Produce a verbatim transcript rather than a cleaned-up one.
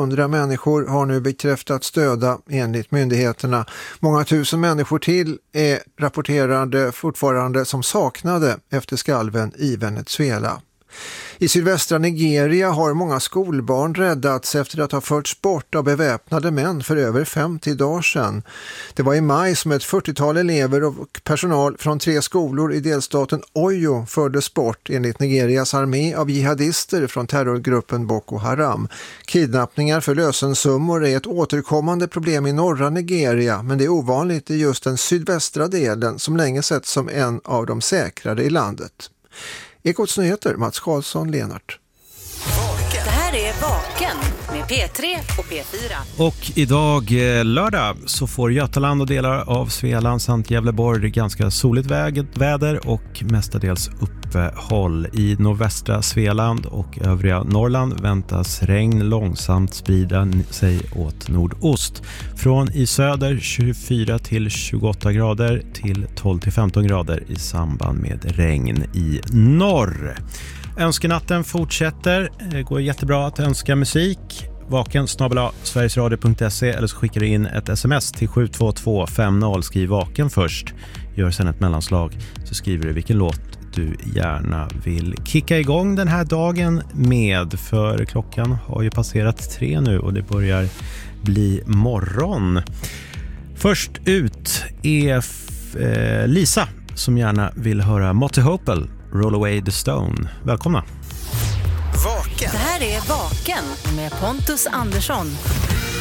hundra människor har nu bekräftats döda enligt myndigheterna. Många tusen människor till är rapporterade fortfarande som saknade efter skalven i Venezuela. I sydvästra Nigeria har många skolbarn räddats efter att ha förts bort av beväpnade män för över femtio dagar sedan. Det var i maj som ett fyrtiotal elever och personal från tre skolor i delstaten Oyo fördes bort enligt Nigerias armé av jihadister från terrorgruppen Boko Haram. Kidnappningar för lösensummor är ett återkommande problem i norra Nigeria, men det är ovanligt i just den sydvästra delen som länge sett som en av de säkrare i landet. Ekots nyheter, Mats Karlsson, Lenart. Det här är Vaken med P tre och P fyra. Och idag lördag så får Götaland och delar av Svealand samt Gävleborg ganska soligt väder och mestadels uppehåll. I nordvästra Svealand och övriga Norrland väntas regn långsamt sprida sig åt nordost. Från i söder tjugofyra till tjugoåtta grader till tolv till femton grader i samband med regn i norr. Önskenatten fortsätter. Det går jättebra att önska musik. Vaken snabel-a sverigesradio punkt se eller så skickar du in ett sms till sju två två fem noll. Skriv vaken först. Gör sen ett mellanslag så skriver du vilken låt du gärna vill kicka igång den här dagen med. För klockan har ju passerat tre nu och det börjar bli morgon. Först ut är eh, Lisa som gärna vill höra Motti Hopel, Roll Away the Stone. Välkomna. Vaken. Det här är Vaken med Pontus Andersson.